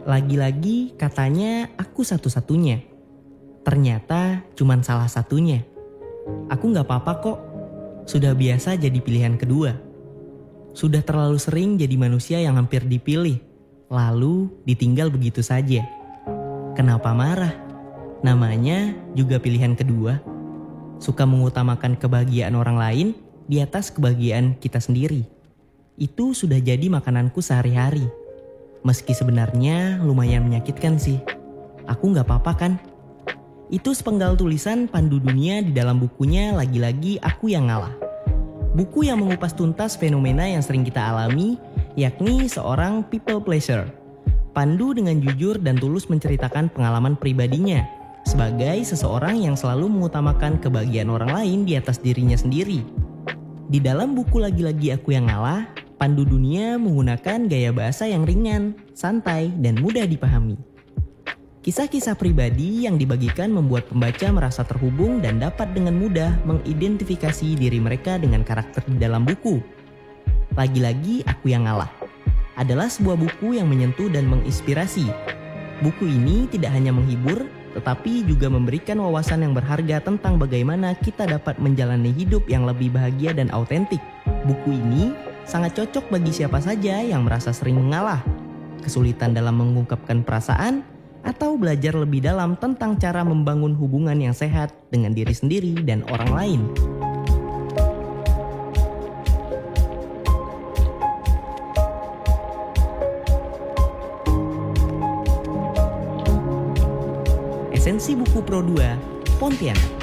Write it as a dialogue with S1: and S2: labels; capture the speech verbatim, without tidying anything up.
S1: Lagi-lagi katanya aku satu-satunya. Ternyata cuman salah satunya. Aku gak apa-apa kok. Sudah biasa jadi pilihan kedua. Sudah terlalu sering jadi manusia yang hampir dipilih, lalu ditinggal begitu saja. Kenapa marah? Namanya juga pilihan kedua. Suka mengutamakan kebahagiaan orang lain di atas kebahagiaan kita sendiri. Itu sudah jadi makananku sehari-hari. Meski sebenarnya lumayan menyakitkan sih. Aku gak apa-apa kan? Itu sepenggal tulisan pandu dunia di dalam bukunya Lagi-Lagi Aku Yang Ngalah. Buku yang mengupas tuntas fenomena yang sering kita alami, yakni seorang people pleaser. Pandu dengan jujur dan tulus menceritakan pengalaman pribadinya sebagai seseorang yang selalu mengutamakan kebahagiaan orang lain di atas dirinya sendiri. Di dalam buku Lagi-Lagi Aku Yang Ngalah, pandu dunia menggunakan gaya bahasa yang ringan, santai, dan mudah dipahami. Kisah-kisah pribadi yang dibagikan membuat pembaca merasa terhubung dan dapat dengan mudah mengidentifikasi diri mereka dengan karakter di dalam buku. Lagi-Lagi Aku Yang Ngalah adalah sebuah buku yang menyentuh dan menginspirasi. Buku ini tidak hanya menghibur, tetapi juga memberikan wawasan yang berharga tentang bagaimana kita dapat menjalani hidup yang lebih bahagia dan autentik. Buku ini sangat cocok bagi siapa saja yang merasa sering mengalah, kesulitan dalam mengungkapkan perasaan, atau belajar lebih dalam tentang cara membangun hubungan yang sehat dengan diri sendiri dan orang lain. Esensi Buku Pro dua, Pontianak.